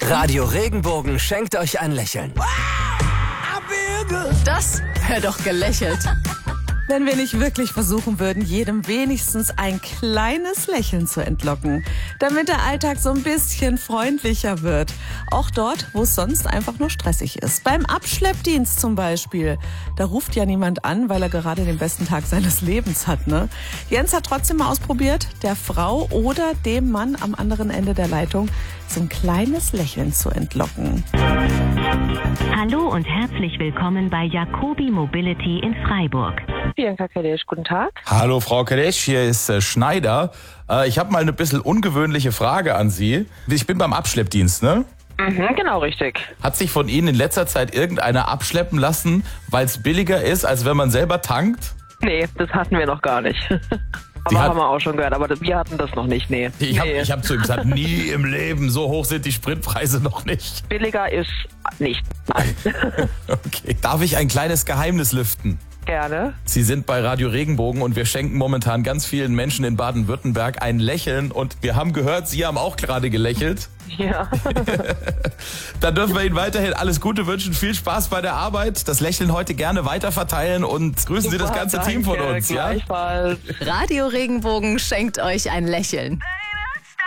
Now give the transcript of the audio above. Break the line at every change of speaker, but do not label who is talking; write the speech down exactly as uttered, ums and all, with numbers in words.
Radio Regenbogen schenkt euch ein Lächeln.
Das wäre doch gelächelt.
Wenn wir nicht wirklich versuchen würden, jedem wenigstens ein kleines Lächeln zu entlocken, damit der Alltag so ein bisschen freundlicher wird. Auch dort, wo es sonst einfach nur stressig ist. Beim Abschleppdienst zum Beispiel. Da ruft ja niemand an, weil er gerade den besten Tag seines Lebens hat, ne? Jens hat trotzdem mal ausprobiert, der Frau oder dem Mann am anderen Ende der Leitung so ein kleines Lächeln zu entlocken.
Hallo und herzlich willkommen bei Jacobi Mobility in Freiburg.
Bianca Kadesch, guten Tag.
Hallo Frau Kadesch, hier ist äh, Schneider. Äh, ich habe mal eine bisschen ungewöhnliche Frage an Sie. Ich bin beim Abschleppdienst, ne?
Mhm, genau, richtig.
Hat sich von Ihnen in letzter Zeit irgendeiner abschleppen lassen, weil es billiger ist, als wenn man selber tankt?
Nee, das hatten wir noch gar nicht.
Die
aber
hat-
haben wir auch schon gehört, aber wir hatten das noch nicht, nee.
Ich habe
nee.
ich hab zu ihm gesagt, nie im Leben, so hoch sind die Spritpreise noch nicht.
Billiger ist nicht. Nein.
Okay. Darf ich ein kleines Geheimnis lüften?
Gerne.
Sie sind bei Radio Regenbogen und wir schenken momentan ganz vielen Menschen in Baden-Württemberg ein Lächeln. Und wir haben gehört, Sie haben auch gerade gelächelt.
Ja.
Dann dürfen wir Ihnen weiterhin alles Gute wünschen, viel Spaß bei der Arbeit. Das Lächeln heute gerne weiterverteilen und grüßen Sie das
Super,
ganze
danke,
Team von uns. Ja?
Gleichfalls.
Radio Regenbogen schenkt euch ein Lächeln.